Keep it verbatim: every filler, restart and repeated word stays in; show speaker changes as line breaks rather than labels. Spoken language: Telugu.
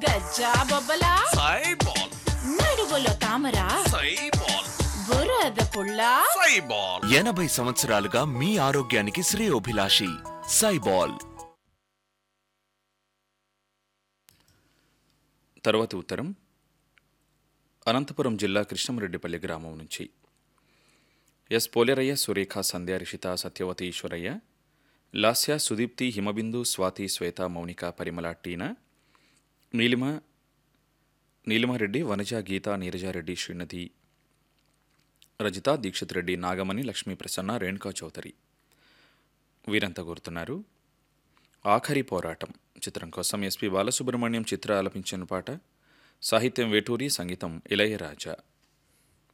గజ్జా బొబ్బలా
సైబాల్,
నడువులో తామర
సైబాల్,
బురద పుల్ల
సైబాల్.
ఎనభై సంవత్సరాలుగా మీ ఆరోగ్యానికి శ్రేయోభిలాషి సైబాల్.
తర్వాతి ఉత్తరం అనంతపురం జిల్లా కృష్ణమరెడ్డిపల్లి గ్రామం నుంచి ఎస్ పోలేరయ్య, సురేఖ, సంధ్య, రిషిత, సత్యవతి, ఈశ్వరయ్య, లాస్య, సుదీప్తి, హిమబిందు, స్వాతి, శ్వేత, మౌనిక, పరిమళ, టీనా, నీలిమ, నీలిమారెడ్డి, వనజ, గీత, నీరజారెడ్డి, శ్రీనది, రజిత, దీక్షిత్ రెడ్డి, నాగమణి, లక్ష్మీ ప్రసన్న, రేణుకా చౌదరి వీరంతా కోరుతున్నారు. ఆఖరి పోరాటం చిత్రం కోసం ఎస్పి బాలసుబ్రహ్మణ్యం చిత్ర ఆలపించిన పాట. సాహిత్యం వేటూరి, సంగీతం ఇళయరాజా.